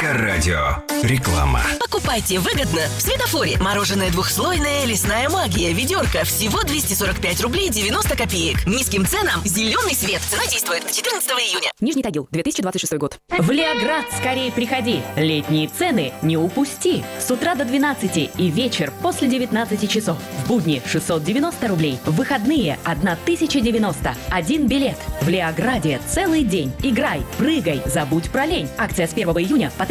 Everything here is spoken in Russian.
Эльдорадо. Реклама. Покупайте выгодно в Светофоре. Мороженое двухслойное «Лесная магия». Ведерко всего 245 рублей 90 копеек. Низким ценам зеленый свет. Цена действует до 14 июня. Нижний Тагил, 2026 год. В Леоград скорее приходи. Летние цены не упусти. С утра до 12 и вечер после 19 часов. В будни 690 рублей. В выходные 1090. Один билет. В Леограде целый день. Играй, прыгай, забудь про лень. Акция с 1 июня по